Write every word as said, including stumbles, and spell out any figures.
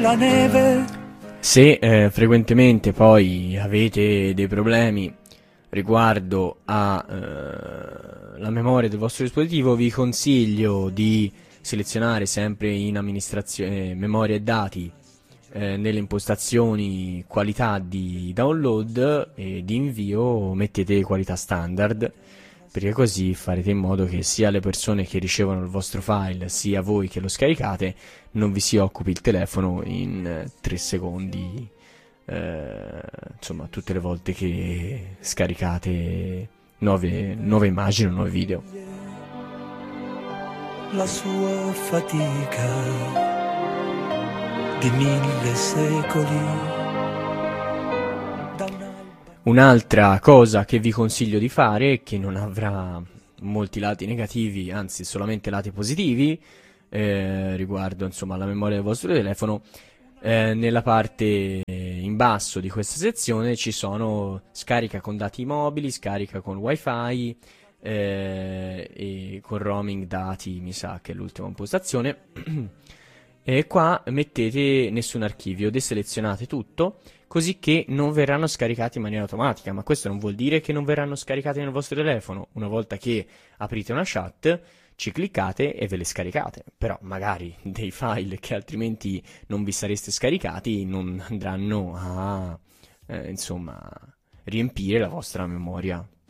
La neve. Se eh, frequentemente poi avete dei problemi riguardo alla memoria del vostro dispositivo, vi consiglio di selezionare sempre in amministrazione memoria e dati, eh, nelle impostazioni qualità di download e di invio mettete qualità standard, perché così farete in modo che sia le persone che ricevono il vostro file sia voi che lo scaricate non vi si occupi il telefono in tre secondi, eh, insomma tutte le volte che scaricate nuove, nuove immagini o nuovi video. La sua fatica di mille secoli. Un'altra cosa che vi consiglio di fare, che non avrà molti lati negativi, anzi solamente lati positivi, eh, riguardo insomma alla memoria del vostro telefono, eh, nella parte in basso di questa sezione ci sono scarica con dati mobili, scarica con wifi, eh, e con roaming dati, mi sa che è l'ultima impostazione. E qua mettete nessun archivio, deselezionate tutto, così che non verranno scaricati in maniera automatica, ma questo non vuol dire che non verranno scaricati nel vostro telefono. Una volta che aprite una chat, ci cliccate e ve le scaricate, però magari dei file che altrimenti non vi sareste scaricati non andranno a, eh, insomma, riempire la vostra memoria.